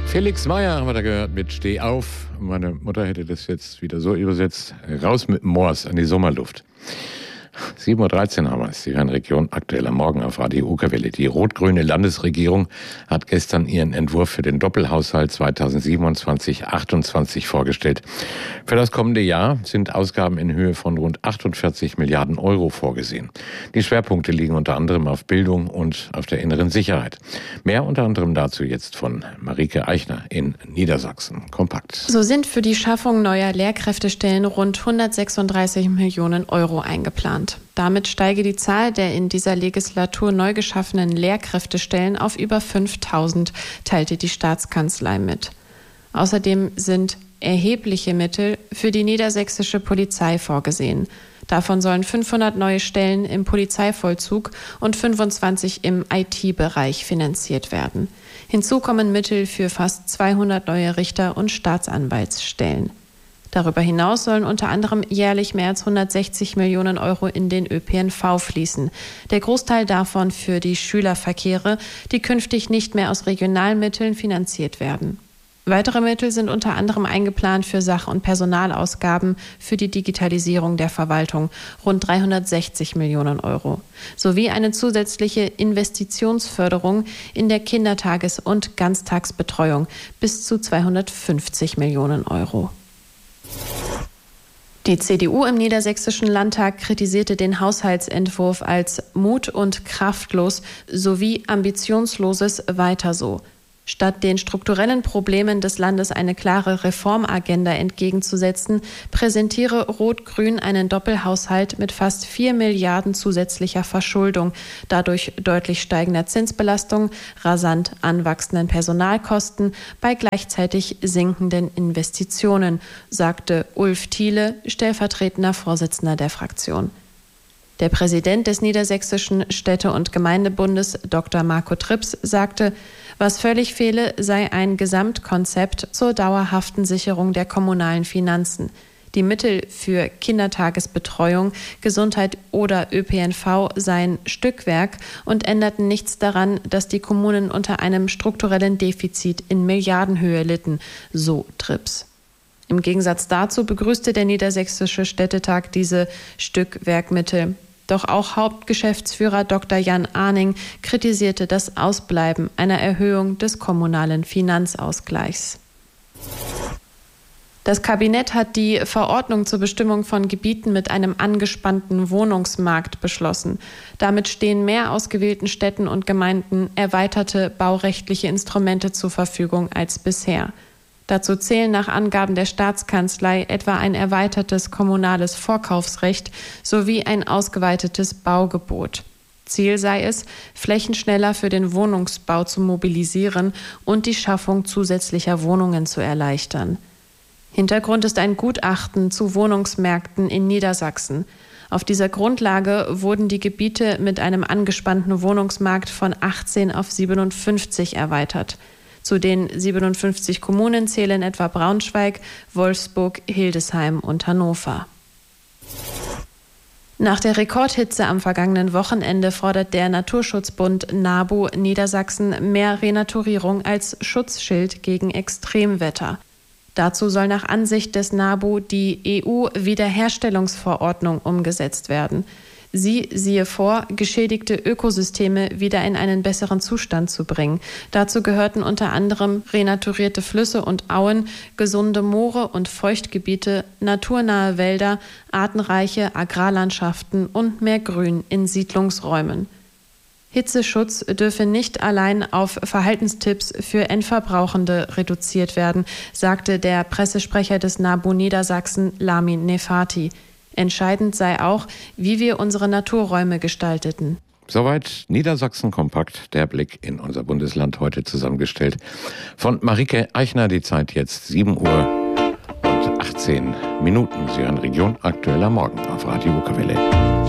Felix Meyer haben wir da gehört mit Steh auf. Meine Mutter hätte das jetzt wieder so übersetzt. Raus mit dem Moors an die Sommerluft. 7.13 Uhr haben wir es. Sie hören Region aktuell am Morgen auf Radio UKW. Die rot-grüne Landesregierung hat gestern ihren Entwurf für den Doppelhaushalt 2027-28 vorgestellt. Für das kommende Jahr sind Ausgaben in Höhe von rund 48 Milliarden Euro vorgesehen. Die Schwerpunkte liegen unter anderem auf Bildung und auf der inneren Sicherheit. Mehr unter anderem dazu jetzt von Marike Eichner in Niedersachsen. Kompakt. So sind für die Schaffung neuer Lehrkräftestellen rund 136 Millionen Euro eingeplant. Damit steige die Zahl der in dieser Legislatur neu geschaffenen Lehrkräftestellen auf über 5.000, teilte die Staatskanzlei mit. Außerdem sind erhebliche Mittel für die niedersächsische Polizei vorgesehen. Davon sollen 500 neue Stellen im Polizeivollzug und 25 im IT-Bereich finanziert werden. Hinzu kommen Mittel für fast 200 neue Richter- und Staatsanwaltsstellen. Darüber hinaus sollen unter anderem jährlich mehr als 160 Millionen Euro in den ÖPNV fließen. Der Großteil davon für die Schülerverkehre, die künftig nicht mehr aus Regionalmitteln finanziert werden. Weitere Mittel sind unter anderem eingeplant für Sach- und Personalausgaben für die Digitalisierung der Verwaltung, rund 360 Millionen Euro, sowie eine zusätzliche Investitionsförderung in der Kindertages- und Ganztagsbetreuung bis zu 250 Millionen Euro. Die CDU im Niedersächsischen Landtag kritisierte den Haushaltsentwurf als mut- und kraftlos sowie ambitionsloses Weiter so. Statt den strukturellen Problemen des Landes eine klare Reformagenda entgegenzusetzen, präsentiere Rot-Grün einen Doppelhaushalt mit fast 4 Milliarden zusätzlicher Verschuldung, dadurch deutlich steigender Zinsbelastung, rasant anwachsenden Personalkosten bei gleichzeitig sinkenden Investitionen, sagte Ulf Thiele, stellvertretender Vorsitzender der Fraktion. Der Präsident des Niedersächsischen Städte- und Gemeindebundes, Dr. Marco Trips, sagte, was völlig fehle, sei ein Gesamtkonzept zur dauerhaften Sicherung der kommunalen Finanzen. Die Mittel für Kindertagesbetreuung, Gesundheit oder ÖPNV seien Stückwerk und änderten nichts daran, dass die Kommunen unter einem strukturellen Defizit in Milliardenhöhe litten, so Trips. Im Gegensatz dazu begrüßte der Niedersächsische Städtetag diese Stückwerkmittel. Doch auch Hauptgeschäftsführer Dr. Jan Ahning kritisierte das Ausbleiben einer Erhöhung des kommunalen Finanzausgleichs. Das Kabinett hat die Verordnung zur Bestimmung von Gebieten mit einem angespannten Wohnungsmarkt beschlossen. Damit stehen mehr ausgewählten Städten und Gemeinden erweiterte baurechtliche Instrumente zur Verfügung als bisher. Dazu zählen nach Angaben der Staatskanzlei etwa ein erweitertes kommunales Vorkaufsrecht sowie ein ausgeweitetes Baugebot. Ziel sei es, Flächen schneller für den Wohnungsbau zu mobilisieren und die Schaffung zusätzlicher Wohnungen zu erleichtern. Hintergrund ist ein Gutachten zu Wohnungsmärkten in Niedersachsen. Auf dieser Grundlage wurden die Gebiete mit einem angespannten Wohnungsmarkt von 18 auf 57 erweitert. Zu den 57 Kommunen zählen etwa Braunschweig, Wolfsburg, Hildesheim und Hannover. Nach der Rekordhitze am vergangenen Wochenende fordert der Naturschutzbund NABU Niedersachsen mehr Renaturierung als Schutzschild gegen Extremwetter. Dazu soll nach Ansicht des NABU die EU-Wiederherstellungsverordnung umgesetzt werden. Sie siehe vor, geschädigte Ökosysteme wieder in einen besseren Zustand zu bringen. Dazu gehörten unter anderem renaturierte Flüsse und Auen, gesunde Moore und Feuchtgebiete, naturnahe Wälder, artenreiche Agrarlandschaften und mehr Grün in Siedlungsräumen. Hitzeschutz dürfe nicht allein auf Verhaltenstipps für Endverbrauchende reduziert werden, sagte der Pressesprecher des NABU Niedersachsen, Lamin Nefati. Entscheidend sei auch, wie wir unsere Naturräume gestalteten. Soweit Niedersachsen kompakt, der Blick in unser Bundesland heute zusammengestellt von Marike Eichner. Die Zeit jetzt 7 Uhr und 18 Minuten. Sie hören Region aktuell am Morgen auf Radio UKW.